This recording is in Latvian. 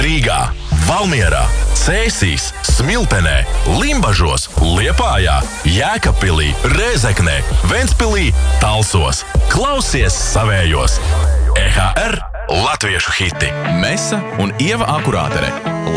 Rīgā, Valmierā, Cēsīs, Smiltenē, Limbažos, Liepājā, Jēkabpilī, Rēzeknē, Ventspilī, Talsos. Klausies savējos! EHR Latviešu hiti. Mesa un Ieva Akurātere.